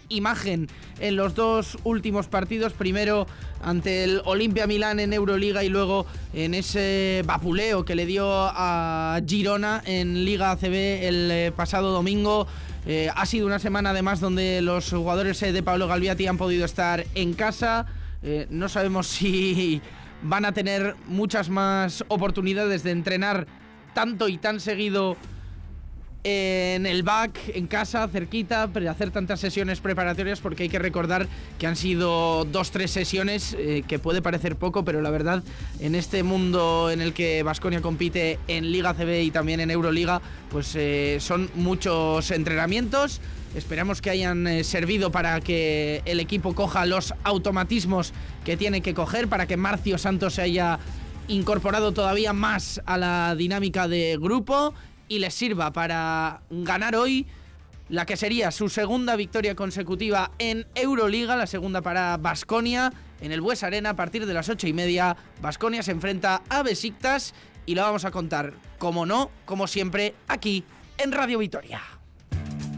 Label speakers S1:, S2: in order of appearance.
S1: imagen en los dos últimos partidos, primero ante el Olimpia Milán en Euroliga y luego en ese vapuleo que le dio a Girona en Liga ACB el pasado domingo. Ha sido una semana además donde los jugadores de Pablo Galviati han podido estar en casa. No sabemos si van a tener muchas más oportunidades de entrenar tanto y tan seguido en el back, en casa, cerquita, pero hacer tantas sesiones preparatorias, porque hay que recordar que han sido 2-3 sesiones, que puede parecer poco, pero la verdad, en este mundo en el que Baskonia compite en Liga ACB y también en Euroliga, pues son muchos entrenamientos. Esperamos que hayan servido para que el equipo coja los automatismos que tiene que coger, para que Marcio Santos se haya incorporado todavía más a la dinámica de grupo y les sirva para ganar hoy la que sería su segunda victoria consecutiva en Euroliga, la segunda para Baskonia en el Bues Arena a partir de las 8:30. Baskonia se enfrenta a Besiktas y lo vamos a contar, como no, como siempre, aquí en Radio Vitoria.